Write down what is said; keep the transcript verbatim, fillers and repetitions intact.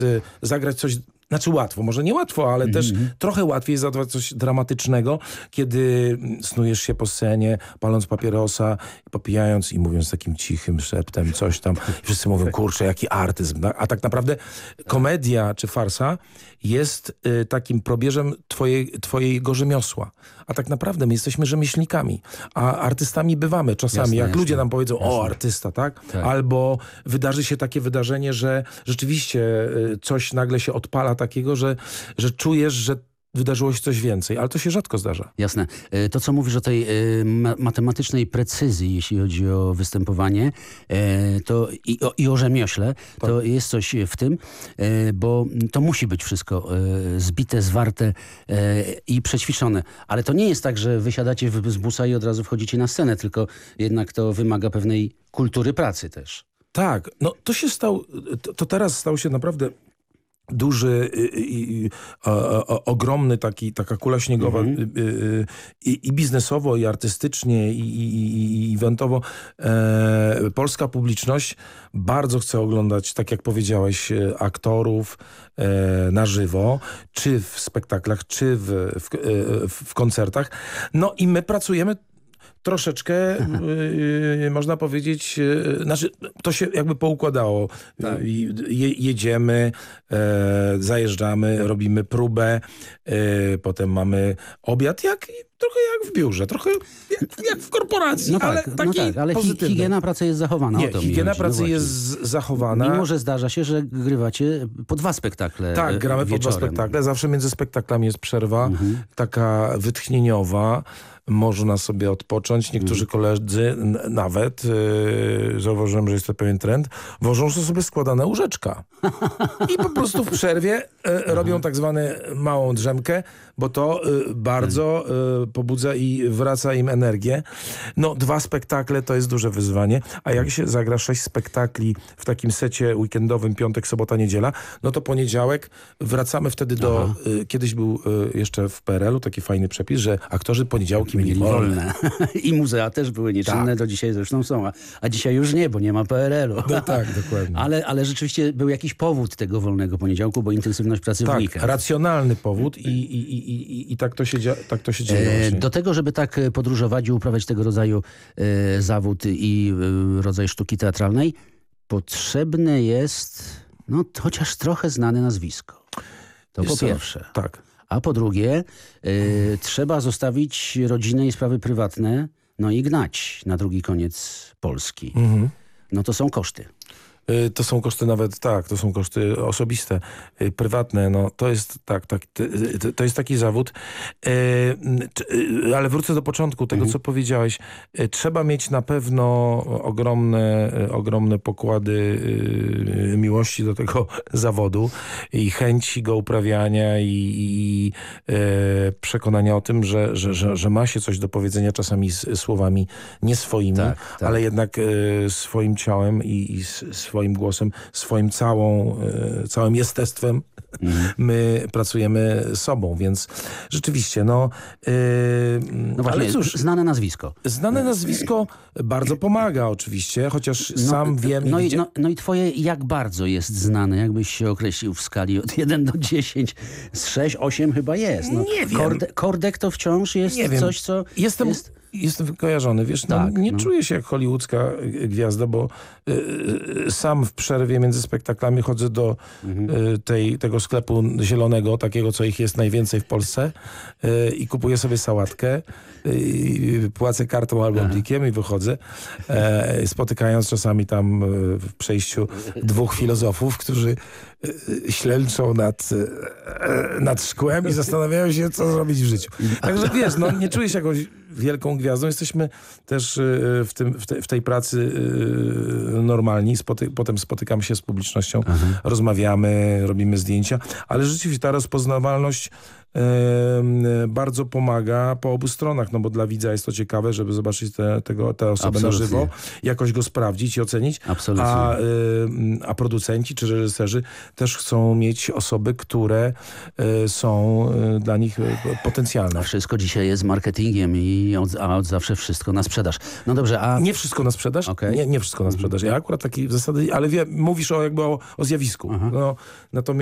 y, zagrać coś, znaczy łatwo, może nie łatwo, ale mm-hmm. też trochę łatwiej zagrać coś dramatycznego, kiedy snujesz się po scenie, paląc papierosa, popijając i mówiąc takim cichym szeptem coś tam. I wszyscy mówią, kurczę, jaki artyzm. A tak naprawdę komedia czy farsa jest y, takim probierzem twojej, twojego rzemiosła. A tak naprawdę my jesteśmy rzemieślnikami, a artystami bywamy czasami. Jasne, jak jasne. ludzie nam powiedzą, Jasne. o, artysta, tak? Tak. Albo wydarzy się takie wydarzenie, że rzeczywiście y, coś nagle się odpala takiego, że, że czujesz, że wydarzyło się coś więcej, ale to się rzadko zdarza. Jasne. E, To, co mówisz o tej e, ma matematycznej precyzji, jeśli chodzi o występowanie e, to i, o, i o rzemiośle, Tak. to jest coś w tym, e, bo to musi być wszystko e, zbite, zwarte e, i przećwiczone. Ale to nie jest tak, że wysiadacie w- z busa i od razu wchodzicie na scenę, tylko jednak to wymaga pewnej kultury pracy też. Tak, no to się stał, to, to teraz stał się naprawdę duży i, i, o, o, ogromny taki, taka kula śniegowa Mhm. y, y, i, i biznesowo, i artystycznie, i, i, i, i eventowo. E, polska publiczność bardzo chce oglądać, tak jak powiedziałeś, e, aktorów e, na żywo, czy w spektaklach, czy w, w, e, w, w koncertach. No i my pracujemy troszeczkę, y, można powiedzieć, y, znaczy to się jakby poukładało. Tak. Y, je, jedziemy, e, zajeżdżamy, robimy próbę, e, potem mamy obiad, jak, trochę jak w biurze, trochę jak, jak w korporacji, No ale tak, taki no tak, ale hi pozytywny. higiena pracy jest zachowana. Nie, o to mi higiena chodzi. pracy No jest właśnie. z- zachowana. Mimo, że zdarza się, że grywacie po dwa spektakle Tak, e, gramy po dwa wieczorem. spektakle. Zawsze między spektaklami jest przerwa, Mhm. taka wytchnieniowa. Można sobie odpocząć. Niektórzy Mhm. koledzy n- nawet, yy, zauważyłem, że jest to pewien trend, wożą sobie składane łóżeczka. I po prostu w przerwie yy, robią tak zwaną małą drzemkę, bo to yy, bardzo yy, pobudza i wraca im energię. No, dwa spektakle to jest duże wyzwanie, a jak się zagra sześć spektakli w takim secie weekendowym, piątek, sobota, niedziela, no to poniedziałek wracamy wtedy do... Aha. Y, kiedyś był y, jeszcze w P R L u taki fajny przepis, że aktorzy poniedziałki mieli Mieli wolne. wolne. I muzea też były nieczynne, Tak. do dzisiaj zresztą są. A, a dzisiaj już nie, bo nie ma P R L u. No tak, dokładnie. Ale, ale rzeczywiście był jakiś powód tego wolnego poniedziałku, bo intensywność pracy w Tak, weekend. racjonalny powód i, i, i, i, i tak, to się dzia, tak to się dzieje E, właśnie. Do tego, żeby tak e, podróżować i uprawiać tego rodzaju e, zawód i e, rodzaj sztuki teatralnej, potrzebne jest no, chociaż trochę znane nazwisko. To Wiesz po co? pierwsze. Tak. A po drugie, y, trzeba zostawić rodzinę i sprawy prywatne, no i gnać na drugi koniec Polski. Mhm. No to są koszty. Y, To są koszty nawet, tak, to są koszty osobiste, y, prywatne, no to jest tak, tak to, to- to jest taki zawód. Y, czy- y, Ale wrócę do początku tego, Mhm. co powiedziałeś. Y, Trzeba mieć na pewno ogromne, y, ogromne pokłady y, miłości do tego zawodu i chęci go uprawiania i, i y, przekonania o tym, że, że, że, że ma się coś do powiedzenia czasami z słowami nie swoimi, Tak, tak. ale jednak y, swoim ciałem i, i s- swoim głosem, swoim całą, y, całym jestestwem Mhm. my pracujemy sobą, więc rzeczywiście, no, y, No właśnie, ale cóż, znane nazwisko. znane nazwisko bardzo pomaga oczywiście, chociaż No, sam wiem no, i i, widzia- no, no i twoje jak bardzo jest znane? Jakbyś się określił w skali od jeden do dziesięciu? Z sześć, osiem chyba jest. No, Nie wiem. Korde, kordek to wciąż jest Nie wiem. coś, co Jestem, jest... jestem kojarzony, wiesz, no, Tak, nie no. czuję się jak hollywoodzka y, gwiazda, bo y, y, sam w przerwie między spektaklami chodzę do Mhm. y, tej, tego sklepu zielonego, takiego, co ich jest najwięcej w Polsce y, i kupuję sobie sałatkę, y, płacę kartą albo blikiem i wychodzę, e, spotykając czasami tam y, w przejściu dwóch filozofów, którzy y, y, ślęczą nad, y, nad szkłem i zastanawiają się, co zrobić w życiu. Także wiesz, no nie czuję się jakąś wielką gwiazdą. Jesteśmy też y, w, tym, w, te, w tej pracy y, normalni. Spoty, potem spotykamy się z publicznością, rozmawiamy, robimy zdjęcia, ale rzeczywiście ta rozpoznawalność e, bardzo pomaga po obu stronach, no bo dla widza jest to ciekawe, żeby zobaczyć te, tego, tę osobę Absolutnie. na żywo, jakoś go sprawdzić i ocenić, Absolutnie. a, e, a producenci czy reżyserzy też chcą mieć osoby, które e, są e, dla nich e, potencjalne. Wszystko dzisiaj jest marketingiem, i od, a od zawsze wszystko na sprzedaż. No dobrze, a... Nie wszystko na sprzedaż? Okej. Nie, nie wszystko na sprzedaż. Ja akurat taki zasady, ale wie, mówisz o jakby o, o zjawisku. No, natomiast